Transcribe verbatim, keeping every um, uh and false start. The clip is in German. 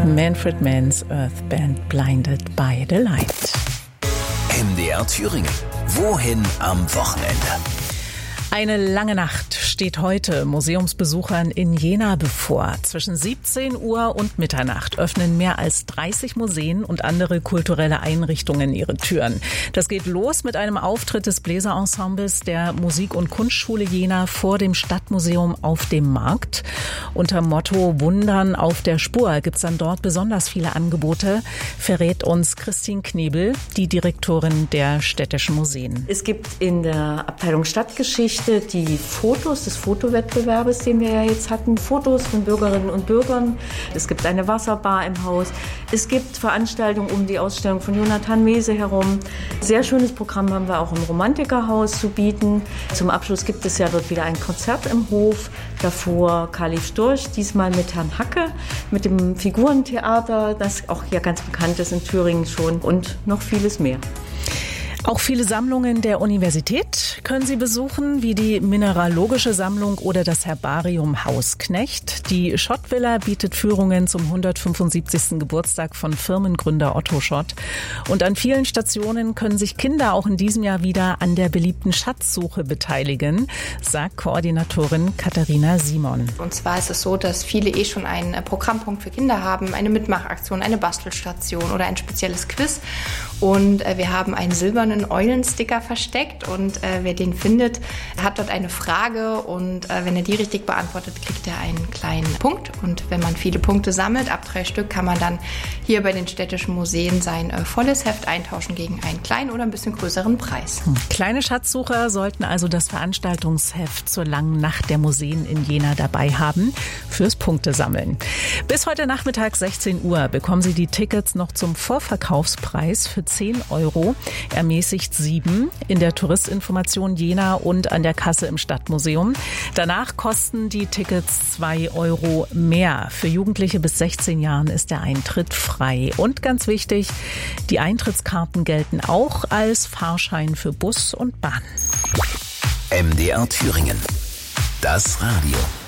Manfred Mann's Earth Band Blinded by the Light. M D R Thüringen. Wohin am Wochenende? Eine lange Nacht steht heute Museumsbesuchern in Jena bevor. Zwischen siebzehn Uhr und Mitternacht öffnen mehr als dreißig Museen und andere kulturelle Einrichtungen ihre Türen. Das geht los mit einem Auftritt des Bläserensembles der Musik- und Kunstschule Jena vor dem Stadtmuseum auf dem Markt. Unter Motto Wundern auf der Spur gibt's dann dort besonders viele Angebote, verrät uns Christine Knebel, die Direktorin der Städtischen Museen. Es gibt in der Abteilung Stadtgeschichte die Fotos des Fotowettbewerbes, den wir ja jetzt hatten. Fotos von Bürgerinnen und Bürgern. Es gibt eine Wasserbar im Haus. Es gibt Veranstaltungen um die Ausstellung von Jonathan Mese herum. Sehr schönes Programm haben wir auch im Romantikerhaus zu bieten. Zum Abschluss gibt es ja dort wieder ein Konzert im Hof. Davor Khalif Storch, diesmal mit Herrn Hacke, mit dem Figurentheater, das auch hier ganz bekannt ist in Thüringen schon, und noch vieles mehr. Auch viele Sammlungen der Universität können Sie besuchen, wie die Mineralogische Sammlung oder das Herbarium Hausknecht. Die Schott-Villa bietet Führungen zum hundertfünfundsiebzigsten Geburtstag von Firmengründer Otto Schott. Und an vielen Stationen können sich Kinder auch in diesem Jahr wieder an der beliebten Schatzsuche beteiligen, sagt Koordinatorin Katharina Simon. Und zwar ist es so, dass viele eh schon einen Programmpunkt für Kinder haben, eine Mitmachaktion, eine Bastelstation oder ein spezielles Quiz. Und äh, wir haben einen silbernen einen Eulensticker versteckt und äh, wer den findet, hat dort eine Frage und äh, wenn er die richtig beantwortet, kriegt er einen kleinen Punkt. Und wenn man viele Punkte sammelt, ab drei Stück, kann man dann hier bei den städtischen Museen sein äh, volles Heft eintauschen gegen einen kleinen oder ein bisschen größeren Preis. Hm. Kleine Schatzsucher sollten also das Veranstaltungsheft zur langen Nacht der Museen in Jena dabei haben fürs Punktesammeln. Bis heute Nachmittag sechzehn Uhr bekommen Sie die Tickets noch zum Vorverkaufspreis für zehn Euro. Ermäßigt sieben in der Touristinformation Jena und an der Kasse im Stadtmuseum. Danach kosten die Tickets zwei Euro mehr. Für Jugendliche bis sechzehn Jahren ist der Eintritt frei. Und ganz wichtig, die Eintrittskarten gelten auch als Fahrschein für Bus und Bahn. M D R Thüringen. Das Radio.